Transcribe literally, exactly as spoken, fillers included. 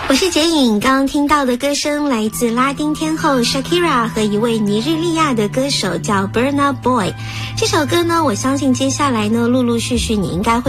我是杰颖，刚刚听到的歌声来自拉丁天后 Shakira 和一位尼日利亚的歌手叫 Burna Boy。这首歌呢，我相信接下来呢，陆陆续续你应该会